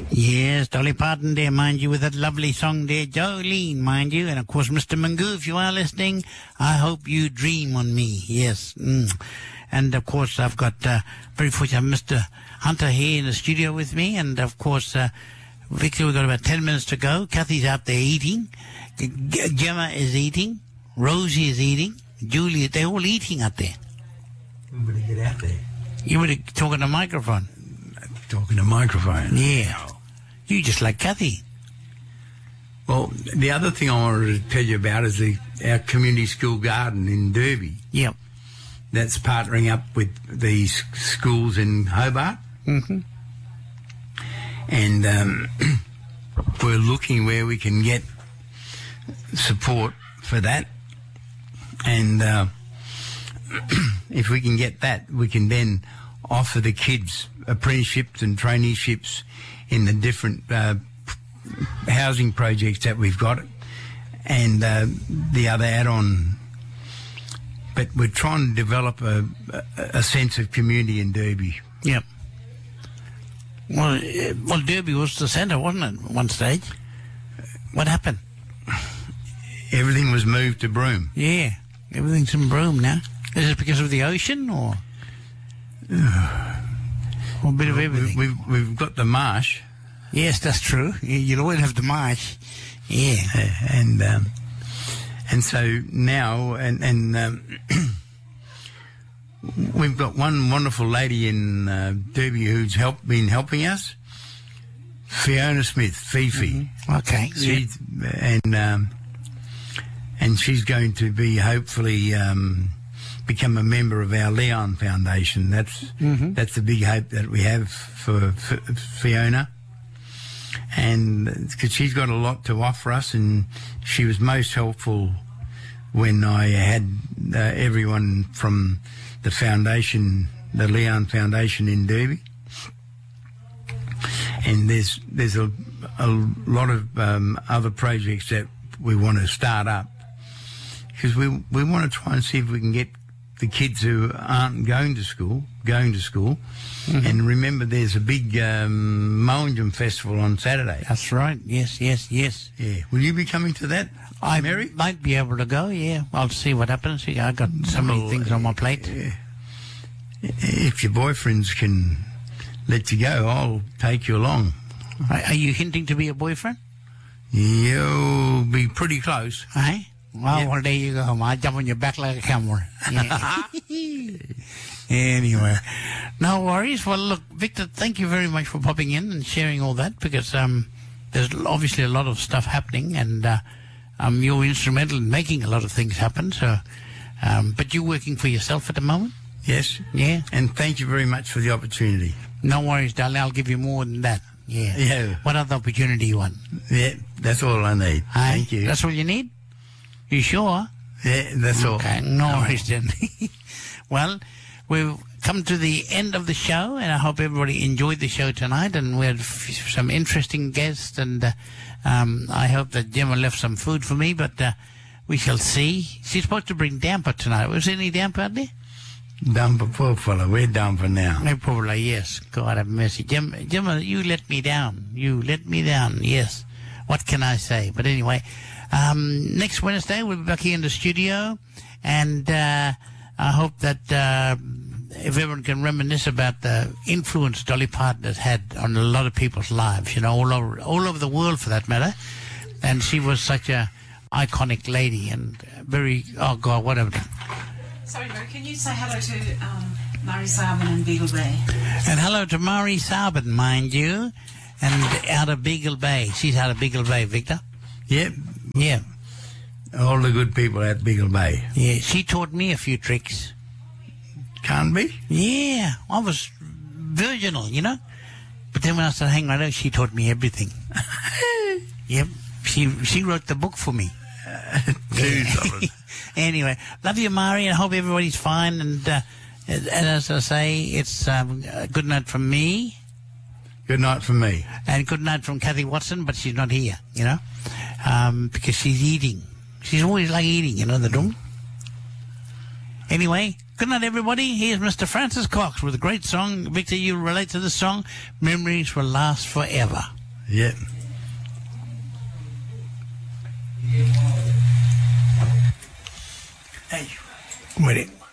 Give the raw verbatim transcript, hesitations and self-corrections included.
Yes, Dolly Parton there, mind you, with that lovely song there, Jolene, mind you. And, of course, Mister Mangoo, if you are listening, I hope you dream on me. Yes. Mm. And, of course, I've got uh, very fortunate Mister Hunter here in the studio with me. And, of course, uh, Victor, we've got about ten minutes to go. Kathy's out there eating. G- Gemma is eating. Rosie is eating. Julie, they're all eating out there. We better get out there. You were talking to microphone. Talking to microphone. Yeah. You just like Kathy. Well, the other thing I wanted to tell you about is the our community school garden in Derby. Yep. That's partnering up with these schools in Hobart. Mm-hmm. And um, we're looking where we can get support for that. And uh, if we can get that, we can then offer the kids apprenticeships and traineeships in the different uh, housing projects that we've got, and uh, the other add-on. But we're trying to develop a, a, a sense of community in Derby. Yep. Well, uh, well, Derby was the centre, wasn't it, at one stage? What happened? Everything was moved to Broome. Yeah, everything's in Broome now. Is it because of the ocean, or, or a bit of everything? We've, we've got the marsh. Yes, that's true. You'll always have the marsh. Yeah. Uh, and um, and so now, and, and um, we've got one wonderful lady in uh, Derby who's help, been helping us, Fiona Smith, Fifi. Mm-hmm. Okay. She's, yeah. And, um, and she's going to be hopefully um, become a member of our Leon Foundation. That's, mm-hmm. that's the big hope that we have for, for Fiona. And because she's got a lot to offer us, and she was most helpful when I had uh, everyone from the foundation, the Leon Foundation in Derby. And there's there's a, a lot of um, other projects that we want to start up, because we we want to try and see if we can get the kids who aren't going to school, going to school. Mm-hmm. And remember, there's a big um, Mowanjum festival on Saturday. That's right. Yes, yes, yes. Yeah. Will you be coming to that, I Mary? might be able to go, yeah. I'll see what happens. I've got so many well, things on my plate. Uh, if your boyfriends can let you go, I'll take you along. Are, are you hinting to be a boyfriend? You'll be pretty close. Eh? Well, Yep. well, there you go. I'll jump on your back like a camel. Yeah. Anyway, no worries. Well, look, Victor, thank you very much for popping in and sharing all that, because um, there's obviously a lot of stuff happening, and uh, um, you're instrumental in making a lot of things happen. So, um, but you're working for yourself at the moment? Yes. Yeah. And thank you very much for the opportunity. No worries, darling. I'll give you more than that. Yeah. Yeah. What other opportunity you want? Yeah, that's all I need. Aye? Thank you. That's all you need? You sure? Yeah, that's all. Okay, no worries then. Well, we've come to the end of the show, and I hope everybody enjoyed the show tonight, and we had f- some interesting guests, and uh, um, I hope that Gemma left some food for me, but uh, we shall see. She's supposed to bring damper tonight. Was there any damper out there? Done for poor fella. We're done for now. No, probably, yes. God have mercy. Gemma, Gemma, you let me down. You let me down, yes. What can I say? But anyway, um, next Wednesday we'll be back here in the studio, and uh, I hope that uh, if everyone can reminisce about the influence Dolly Parton has had on a lot of people's lives, you know, all over, all over the world for that matter. And she was such a iconic lady, and very, oh God, whatever. Sorry, Mary, can you say hello to um, Murray Sarban and Beagle Bay? And hello to Mari Sarban, mind you, and out of Beagle Bay. She's out of Beagle Bay, Victor. Yep. Yeah. All the good people at Beagle Bay. Yeah, she taught me a few tricks. Can't be. Yeah, I was virginal, you know. But then when I started hanging around her, she taught me everything. Yep, she she wrote the book for me. Two dollars. Anyway, love you, Mari, and I hope everybody's fine. And, uh, and as I say, it's um, a good night from me. Good night from me. And good night from Kathy Watson, but she's not here, you know, um, because she's eating. She's always like eating, you know, the doom. Anyway, good night, everybody. Here's Mister Francis Cox with a great song. Victor, you relate to this song. Memories will last forever. Yeah. Hey, wait it.